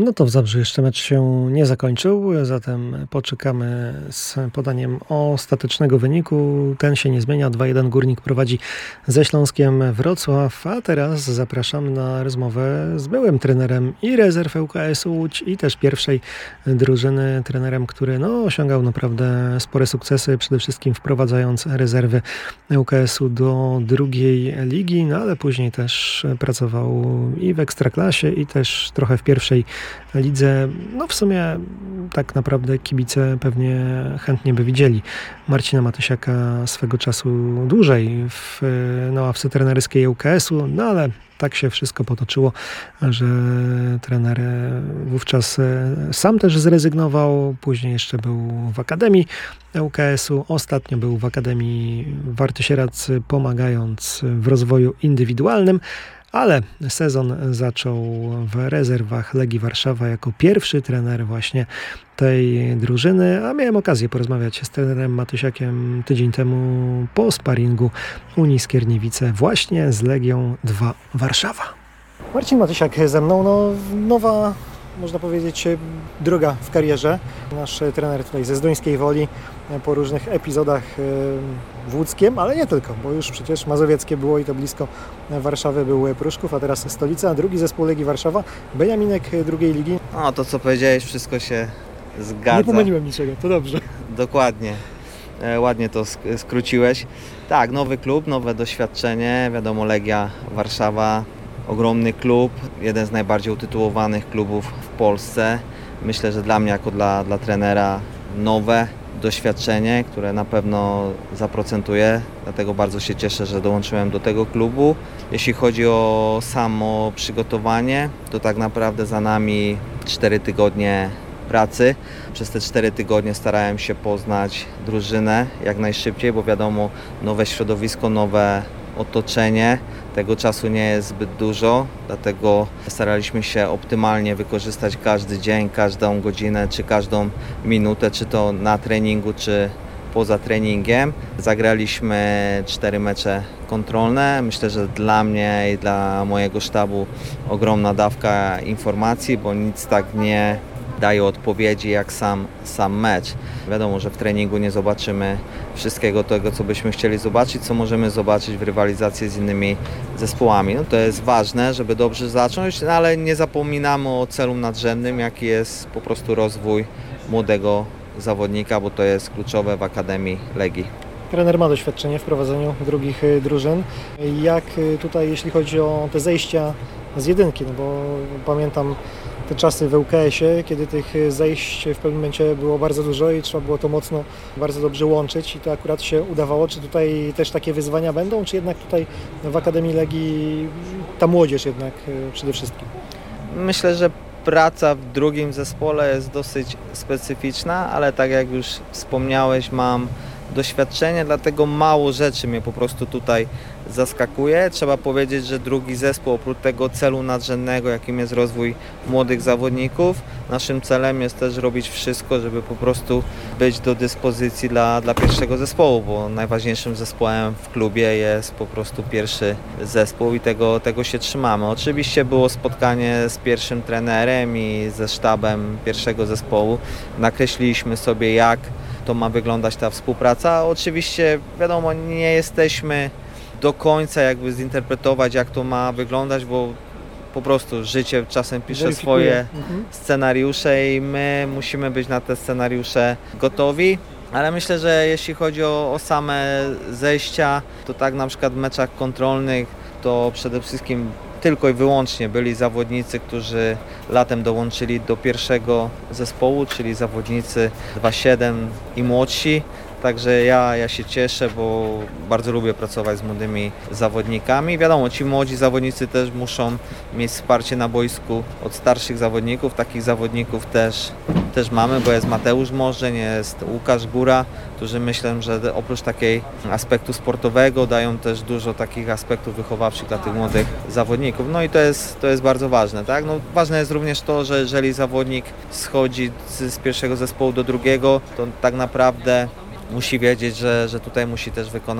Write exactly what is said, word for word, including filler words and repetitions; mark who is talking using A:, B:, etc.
A: No to w Zabrzu jeszcze mecz się nie zakończył, zatem poczekamy z podaniem ostatecznego wyniku. Ten się nie zmienia. dwa jeden Górnik prowadzi ze Śląskiem Wrocław, a teraz zapraszam na rozmowę z byłym trenerem i rezerw L K S Łódź i też pierwszej drużyny, trenerem, który no, osiągał naprawdę spore sukcesy, przede wszystkim wprowadzając rezerwy L K S-u do drugiej ligi, no ale później też pracował i w Ekstraklasie i też trochę w pierwszej lidze. No w sumie tak naprawdę kibice pewnie chętnie by widzieli Marcina Matysiaka swego czasu dłużej w, na ławce trenerskiej L K S-u, no ale tak się wszystko potoczyło, że trener wówczas sam też zrezygnował, później jeszcze był w Akademii L K S-u, ostatnio był w Akademii Warty Sieradz, pomagając w rozwoju indywidualnym, ale sezon zaczął w rezerwach Legii Warszawa jako pierwszy trener właśnie tej drużyny, a miałem okazję porozmawiać z trenerem Matysiakiem tydzień temu po sparingu Unii Skierniewice właśnie z Legią dwa Warszawa. Marcin Matysiak ze mną, no nowa, można powiedzieć, droga w karierze. Nasz trener tutaj ze Zduńskiej Woli po różnych epizodach w Łódzkiem, ale nie tylko, bo już przecież mazowieckie było i to blisko Warszawy był Pruszków, a teraz stolica, drugi zespół Legii Warszawa, Beniaminek drugiej ligi.
B: No to co powiedziałeś, wszystko się zgadza.
A: Nie pomyliłem niczego, to dobrze.
B: Dokładnie, e, ładnie to sk- skróciłeś. Tak, nowy klub, nowe doświadczenie, wiadomo Legia Warszawa, ogromny klub, jeden z najbardziej utytułowanych klubów w Polsce. Myślę, że dla mnie jako dla, dla trenera nowe doświadczenie, które na pewno zaprocentuje, dlatego bardzo się cieszę, że dołączyłem do tego klubu. Jeśli chodzi o samo przygotowanie, to tak naprawdę za nami cztery tygodnie pracy. Przez te cztery tygodnie starałem się poznać drużynę jak najszybciej, bo wiadomo, nowe środowisko, nowe otoczenie. Tego czasu nie jest zbyt dużo, dlatego staraliśmy się optymalnie wykorzystać każdy dzień, każdą godzinę, czy każdą minutę, czy to na treningu, czy poza treningiem. Zagraliśmy cztery mecze kontrolne. Myślę, że dla mnie i dla mojego sztabu ogromna dawka informacji, bo nic tak nie daje odpowiedzi jak sam, sam mecz. Wiadomo, że w treningu nie zobaczymy wszystkiego tego, co byśmy chcieli zobaczyć, co możemy zobaczyć w rywalizacji z innymi zespołami. No to jest ważne, żeby dobrze zacząć, no ale nie zapominamy o celu nadrzędnym, jaki jest po prostu rozwój młodego zawodnika, bo to jest kluczowe w Akademii Legii.
A: Trener ma doświadczenie w prowadzeniu drugich drużyn. Jak tutaj, jeśli chodzi o te zejścia z jedynki, no bo pamiętam te czasy w L K S-ie, kiedy tych zejść w pewnym momencie było bardzo dużo i trzeba było to mocno, bardzo dobrze łączyć i to akurat się udawało. Czy tutaj też takie wyzwania będą, czy jednak tutaj w Akademii Legii ta młodzież jednak przede wszystkim?
B: Myślę, że praca w drugim zespole jest dosyć specyficzna, ale tak jak już wspomniałeś, mam doświadczenie, dlatego mało rzeczy mnie po prostu tutaj zaskakuje. Trzeba powiedzieć, że drugi zespół oprócz tego celu nadrzędnego, jakim jest rozwój młodych zawodników, naszym celem jest też robić wszystko, żeby po prostu być do dyspozycji dla, dla pierwszego zespołu, bo najważniejszym zespołem w klubie jest po prostu pierwszy zespół i tego, tego się trzymamy. Oczywiście było spotkanie z pierwszym trenerem i ze sztabem pierwszego zespołu. Nakreśliliśmy sobie, jak to ma wyglądać ta współpraca. Oczywiście wiadomo, nie jesteśmy do końca jakby zinterpretować, jak to ma wyglądać, bo po prostu życie czasem pisze swoje mhm. scenariusze i my musimy być na te scenariusze gotowi. Ale myślę, że jeśli chodzi o, o same zejścia, to tak na przykład w meczach kontrolnych to przede wszystkim tylko i wyłącznie byli zawodnicy, którzy latem dołączyli do pierwszego zespołu, czyli zawodnicy dwa siedem i młodsi. Także ja, ja się cieszę, bo bardzo lubię pracować z młodymi zawodnikami. Wiadomo, ci młodzi zawodnicy też muszą mieć wsparcie na boisku od starszych zawodników. Takich zawodników też, też mamy, bo jest Mateusz Morzeń, jest Łukasz Góra, którzy myślę, że oprócz takiej aspektu sportowego dają też dużo takich aspektów wychowawczych dla tych młodych zawodników. No i to jest, to jest bardzo ważne, tak? No, ważne jest również to, że jeżeli zawodnik schodzi z, z pierwszego zespołu do drugiego, to tak naprawdę musi wiedzieć, że, że tutaj musi też wykonać